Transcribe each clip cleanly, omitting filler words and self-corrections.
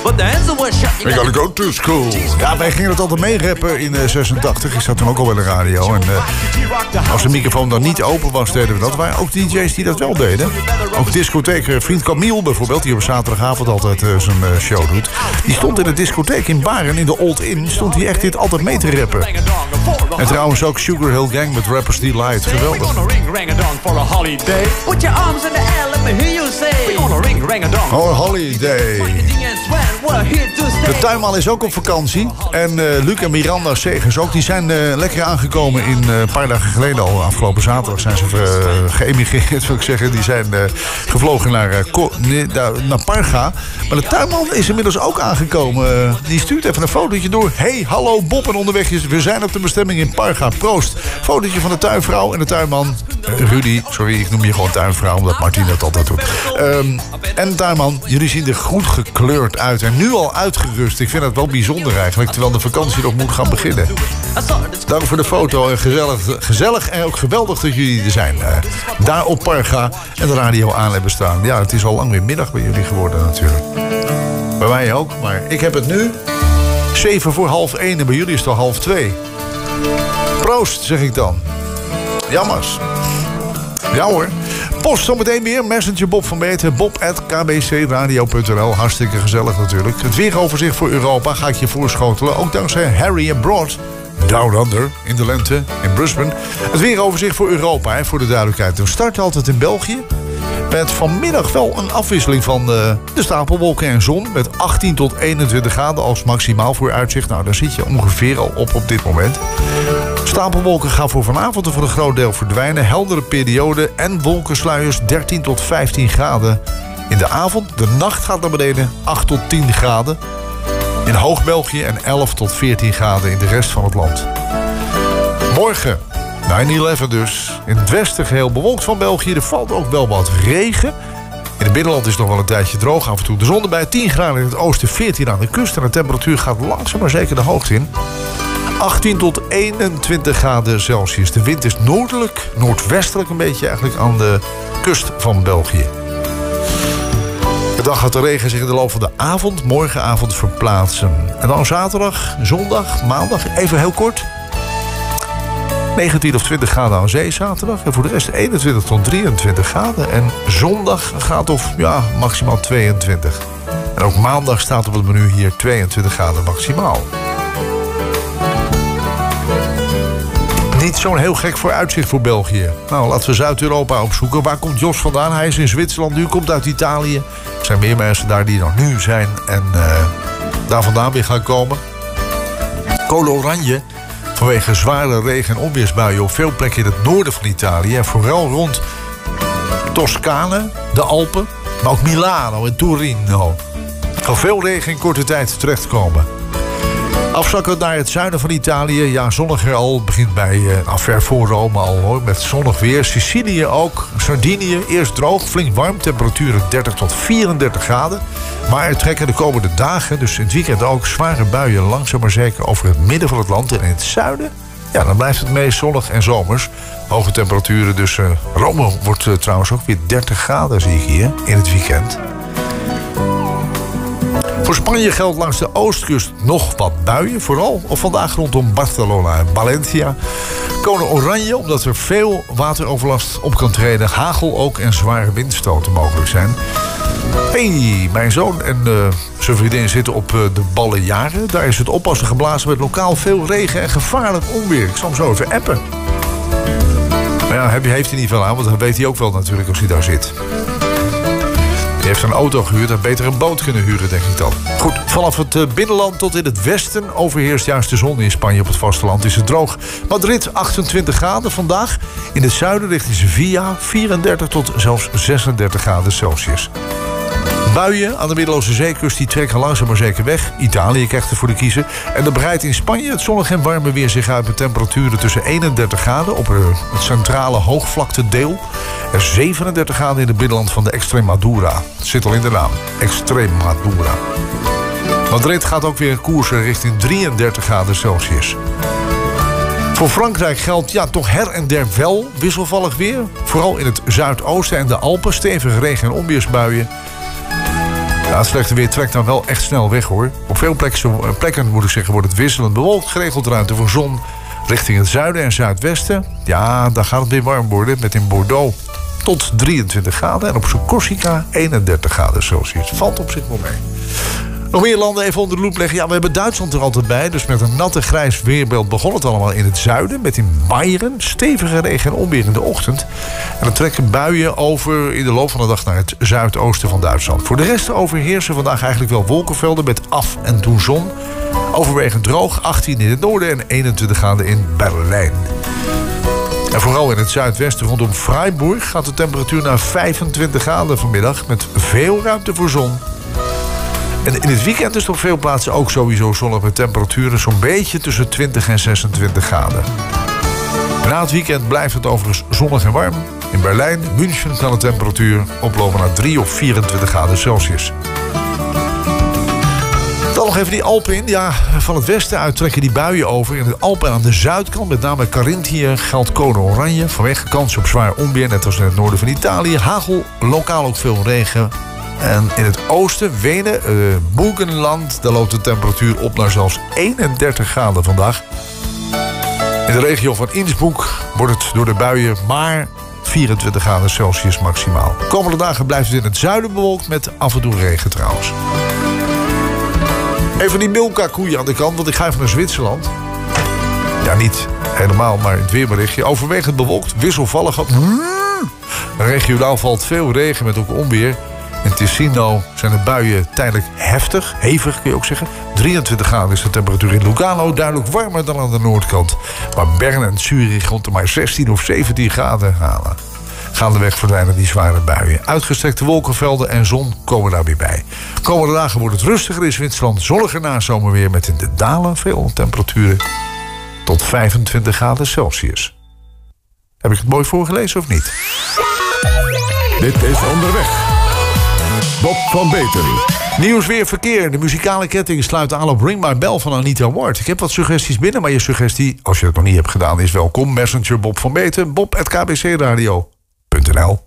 We gotta go to school. Ja, wij gingen het altijd meegrappen in 86. Ik zat toen ook al bij de radio. En als de microfoon dan niet open was, deden we dat. Er waren ook DJ's die dat wel deden. Ook discotheek, vriend Camille bijvoorbeeld, die op zaterdagavond altijd zijn show doet. Die stond in de discotheek in Baren, in de Old Inn, stond hij echt dit altijd mee te rappen. En trouwens ook Sugar Hill Gang met Rappers Delight. Geweldig. Oh, holiday. De tuinman is ook op vakantie. En Luc en Miranda Segers ook. Die zijn lekker aangekomen een paar dagen geleden al. Afgelopen zaterdag zijn ze geëmigreerd, wil ik zeggen. Die zijn gevlogen naar Parga. Maar de tuinman is inmiddels ook aangekomen. Die stuurt even een fotootje door. Hey, hallo Bob en onderweg is. We zijn op de bestemming in Parga. Proost. Fotootje van de tuinvrouw en de tuinman. Rudy, sorry, ik noem je gewoon tuinvrouw, omdat Martien dat altijd doet. En de tuinman, jullie zien er goed gekleurd uit. En nu al uitgerust. Ik vind dat wel bijzonder eigenlijk, terwijl de vakantie nog moet gaan beginnen. Dank voor de foto. En gezellig en ook geweldig dat jullie er zijn. Daar op Parga en de radio aan hebben staan. Ja, het is al lang weer middag bij jullie geworden natuurlijk. Bij mij ook, maar ik heb het nu 1:07 en bij jullie is het al 1:30. Proost, zeg ik dan. Jammers. Ja hoor. Post zometeen weer. Messenger Bob van Beeten. bob@kbcradio.nl. Hartstikke gezellig natuurlijk. Het weeroverzicht voor Europa ga ik je voorschotelen. Ook dankzij Harry Abroad. Down Under in de lente in Brisbane. Het weeroverzicht voor Europa, voor de duidelijkheid. We starten altijd in België. Met vanmiddag wel een afwisseling van de stapelwolken en zon. Met 18 tot 21 graden als maximaal voor uitzicht. Nou, daar zit je ongeveer al op dit moment. Stapelwolken gaan voor vanavond voor een groot deel verdwijnen. Heldere periode en wolkensluiers 13 tot 15 graden. In de avond, de nacht gaat naar beneden 8 tot 10 graden. In Hoog-België en 11 tot 14 graden in de rest van het land. Morgen 9/11 dus. In het westen geheel bewolkt van België. Er valt ook wel wat regen. In het binnenland is het nog wel een tijdje droog. Af en toe de zon erbij. 10 graden in het oosten, 14 aan de kust. En de temperatuur gaat langzaam maar zeker de hoogte in. 18 tot 21 graden Celsius. De wind is noordelijk, noordwestelijk een beetje eigenlijk aan de kust van België. De dag gaat de regen zich in de loop van de avond, morgenavond verplaatsen. En dan zaterdag, zondag, maandag, even heel kort. 19 of 20 graden aan zee zaterdag. En voor de rest 21 tot 23 graden. En zondag gaat of maximaal 22. En ook maandag staat op het menu hier 22 graden maximaal. Niet zo'n heel gek vooruitzicht voor België. Nou, laten we Zuid-Europa opzoeken. Waar komt Jos vandaan? Hij is in Zwitserland, nu komt uit Italië. Er zijn meer mensen daar die nog nu zijn en daar vandaan weer gaan komen. Code oranje vanwege zware regen- en onweersbuien op veel plekken in het noorden van Italië. En vooral rond Toscane, de Alpen, maar ook Milano en Torino. Kan veel regen in korte tijd terechtkomen. Afzakken naar het zuiden van Italië. Ja, zonniger al. Begint bij ver voor Rome al hoor. Met zonnig weer. Sicilië ook. Sardinië. Eerst droog. Flink warm. Temperaturen 30 tot 34 graden. Maar er trekken de komende dagen, dus in het weekend ook, zware buien langzaam maar zeker over het midden van het land. En in het zuiden, ja, dan blijft het meest zonnig en zomers. Hoge temperaturen. Dus Rome wordt trouwens ook weer 30 graden, zie ik hier, in het weekend. Voor Spanje geldt langs de oostkust nog wat buien. Vooral of vandaag rondom Barcelona en Valencia. Code oranje, omdat er veel wateroverlast op kan treden. Hagel ook en zware windstoten mogelijk zijn. Hey, mijn zoon en zijn vriendin zitten op de Ballenjaren. Daar is het oppassen geblazen met lokaal veel regen en gevaarlijk onweer. Ik zal hem zo even appen. Maar ja, heeft hij niet veel aan, want dat weet hij ook wel natuurlijk als hij daar zit. Die heeft een auto gehuurd en beter een boot kunnen huren, denk ik dan. Goed, vanaf het binnenland tot in het westen overheerst juist de zon in Spanje. Op het vasteland is het droog. Madrid 28 graden vandaag. In het zuiden richting Sevilla 34 tot zelfs 36 graden Celsius. Buien aan de Middellandse Zeekust die trekken langzaam maar zeker weg. Italië krijgt ervoor de kiezen. En dan breidt in Spanje het zonnige en warme weer zich uit met temperaturen tussen 31 graden op het centrale hoogvlaktedeel en 37 graden in het binnenland van de Extremadura. Het zit al in de naam. Extremadura. Madrid gaat ook weer koersen richting 33 graden Celsius. Voor Frankrijk geldt toch her en der wel wisselvallig weer. Vooral in het zuidoosten en de Alpen stevige regen- en onweersbuien. Ja, het slechte weer trekt dan wel echt snel weg, hoor. Op veel plekken moet ik zeggen, wordt het wisselend bewolkt. Geregeld ruimte voor zon richting het zuiden en zuidwesten. Ja, dan gaat het weer warm worden met in Bordeaux tot 23 graden. En op Corsica 31 graden Celsius. Valt op zich wel mee. Nog meer landen even onder de loep leggen. Ja, we hebben Duitsland er altijd bij. Dus met een natte grijs weerbeeld begon het allemaal in het zuiden. Met in Beieren stevige regen en onweer in de ochtend. En dan trekken buien over in de loop van de dag naar het zuidoosten van Duitsland. Voor de rest overheersen vandaag eigenlijk wel wolkenvelden met af en toe zon. Overwegend droog, 18 in het noorden en 21 graden in Berlijn. En vooral in het zuidwesten rondom Freiburg gaat de temperatuur naar 25 graden vanmiddag. Met veel ruimte voor zon. En in het weekend is op veel plaatsen ook sowieso zonnig met temperaturen zo'n beetje tussen 20 en 26 graden. Na het weekend blijft het overigens zonnig en warm. In Berlijn, München kan de temperatuur oplopen naar 3 of 24 graden Celsius. Dan nog even die Alpen in. Ja, van het westen uit trekken die buien over. In de Alpen aan de zuidkant, met name Carinthië, geldt code oranje. Vanwege kans op zwaar onweer, net als in het noorden van Italië. Hagel, lokaal ook veel regen. En in het oosten, Wenen, Burgenland, daar loopt de temperatuur op naar zelfs 31 graden vandaag. In de regio van Innsbruck wordt het door de buien maar 24 graden Celsius maximaal. De komende dagen blijft het in het zuiden bewolkt met af en toe regen trouwens. Even die Milka-koeien aan de kant, want ik ga even naar Zwitserland. Ja, niet helemaal, maar het weerberichtje. Overwegend bewolkt, wisselvallig. Regionaal valt veel regen met ook onweer. In Ticino zijn de buien tijdelijk heftig, hevig kun je ook zeggen. 23 graden is de temperatuur in Lugano, duidelijk warmer dan aan de noordkant. Maar Bern en Zurich rond de maar 16 of 17 graden halen. Gaandeweg verdwijnen die zware buien. Uitgestrekte wolkenvelden en zon komen daar weer bij. Komende dagen wordt het rustiger in Zwitserland. Zonniger nazomerweer met in de dalen veel temperaturen tot 25 graden Celsius. Heb ik het mooi voorgelezen of niet? Dit is Onderweg. Bob van Beeten. Nieuws, weer, verkeer. De muzikale ketting sluit aan op Ring My Bell van Anita Ward. Ik heb wat suggesties binnen, maar je suggestie, als je het nog niet hebt gedaan, is welkom. Messenger Bob van Beeten, bob@kbcradio.nl.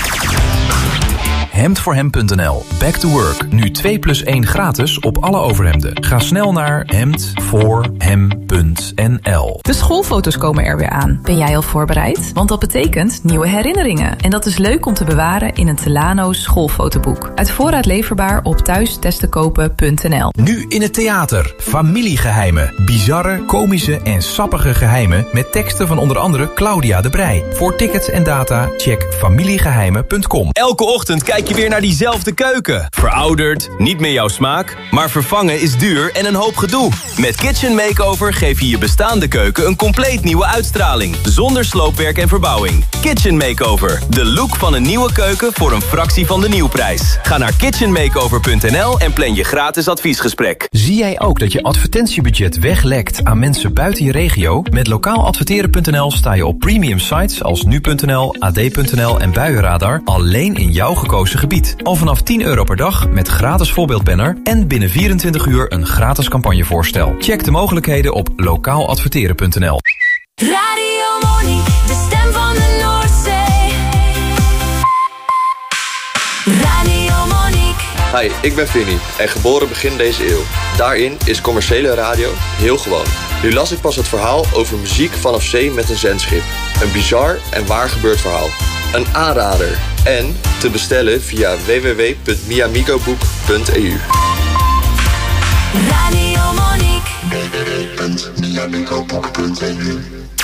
Hemdvoorhem.nl. Back to work. Nu 2+1 gratis op alle overhemden. Ga snel naar hemdvoorhem.nl. De schoolfoto's komen er weer aan. Ben jij al voorbereid? Want dat betekent nieuwe herinneringen. En dat is leuk om te bewaren in een Telano schoolfotoboek. Uit voorraad leverbaar op thuistesttekopen.nl. Nu in het theater. Familiegeheimen. Bizarre, komische en sappige geheimen met teksten van onder andere Claudia de Breij. Voor tickets en data check familiegeheimen.com. Elke ochtend kijk je weer naar diezelfde keuken. Verouderd, niet meer jouw smaak, maar vervangen is duur en een hoop gedoe. Met Kitchen Makeover geef je je bestaande keuken een compleet nieuwe uitstraling. Zonder sloopwerk en verbouwing. Kitchen Makeover, de look van een nieuwe keuken voor een fractie van de nieuwprijs. Ga naar kitchenmakeover.nl en plan je gratis adviesgesprek. Zie jij ook dat je advertentiebudget weglekt aan mensen buiten je regio? Met lokaaladverteren.nl sta je op premium sites als nu.nl, ad.nl en Buienradar alleen in jouw gekozen gebied. Al vanaf €10 per dag met gratis voorbeeldbanner en binnen 24 uur een gratis campagnevoorstel. Check de mogelijkheden op lokaaladverteren.nl. Radio Monnie, de stem van de Noordzee. Radio Monique. Hi, ik ben Vinnie en geboren begin deze eeuw. Daarin is commerciële radio heel gewoon. Nu las ik pas het verhaal over muziek vanaf zee met een zendschip. Een bizar en waar gebeurd verhaal. Een aanrader. En te bestellen via www.miamigoboek.eu. Radio Monique. www.miamigoboek.eu.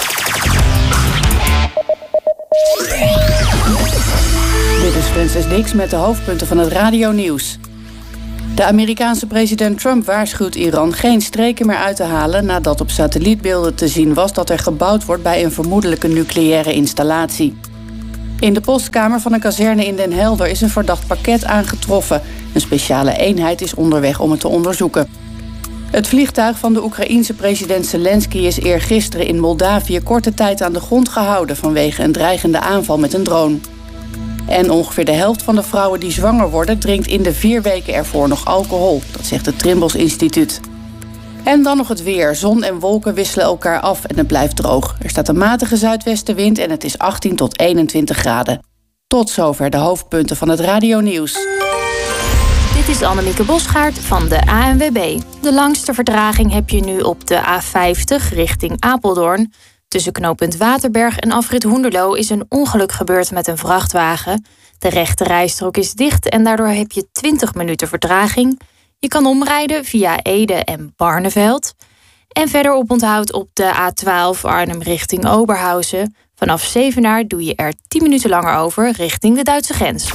Dit is Frances Dix met de hoofdpunten van het radionieuws. De Amerikaanse president Trump waarschuwt Iran geen streken meer uit te halen nadat op satellietbeelden te zien was dat er gebouwd wordt bij een vermoedelijke nucleaire installatie. In de postkamer van een kazerne in Den Helder is een verdacht pakket aangetroffen. Een speciale eenheid is onderweg om het te onderzoeken. Het vliegtuig van de Oekraïense president Zelensky is eergisteren in Moldavië korte tijd aan de grond gehouden vanwege een dreigende aanval met een drone. En ongeveer de helft van de vrouwen die zwanger worden drinkt in de 4 weken ervoor nog alcohol. Dat zegt het Trimbos Instituut. En dan nog het weer. Zon en wolken wisselen elkaar af en het blijft droog. Er staat een matige zuidwestenwind en het is 18 tot 21 graden. Tot zover de hoofdpunten van het radionieuws. Dit is Annemieke Bosgaard van de ANWB. De langste vertraging heb je nu op de A50 richting Apeldoorn. Tussen knooppunt Waterberg en afrit Hoenderloo is een ongeluk gebeurd met een vrachtwagen. De rechte rijstrook is dicht en daardoor heb je 20 minuten vertraging. Je kan omrijden via Ede en Barneveld. En verder oponthoud op de A12 Arnhem richting Oberhausen. Vanaf Zevenaar doe je er 10 minuten langer over richting de Duitse grens.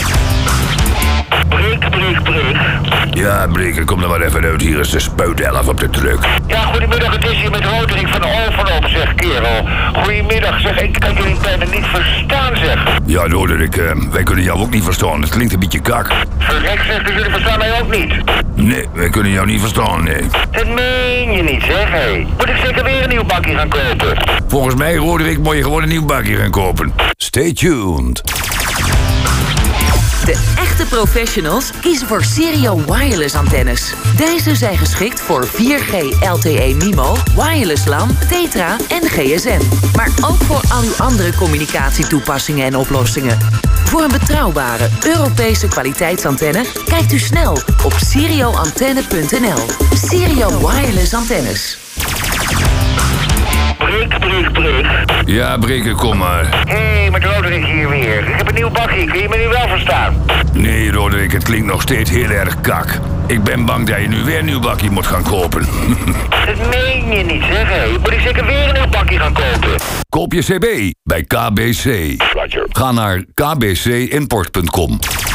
Breek. Ja, Breek, kom er maar even uit. Hier is de spuitelf op de truck. Ja, goedemiddag, het is hier met Roderick van Overloop, zeg, kerel. Goedemiddag, zeg, ik kan jullie bijna niet verstaan, zeg. Ja, Roderick, wij kunnen jou ook niet verstaan. Het klinkt een beetje kak. Verrek, zeg, dus jullie verstaan mij ook niet? Nee, wij kunnen jou niet verstaan, nee. Dat meen je niet, zeg, hé. Moet ik zeker weer een nieuw bakje gaan kopen? Volgens mij, Roderick, moet je gewoon een nieuw bakje gaan kopen. Stay tuned. De echte professionals kiezen voor Sirio Wireless antennes. Deze zijn geschikt voor 4G LTE MIMO, wireless LAN, Tetra en GSM. Maar ook voor al uw andere communicatietoepassingen en oplossingen. Voor een betrouwbare Europese kwaliteitsantenne kijkt u snel op sirioantenne.nl. Sirio Wireless antennes. Breek. Ja, Breek, kom maar. Hé, met Roderick hier weer. Ik heb een nieuw bakje, kun je me nu wel verstaan? Nee, Roderick, het klinkt nog steeds heel erg kak. Ik ben bang dat je nu weer een nieuw bakje moet gaan kopen. Dat meen je niet, zeg, hé. Moet ik zeker weer een nieuw bakje gaan kopen? Koop je CB bij KBC. Ga naar kbcimport.com.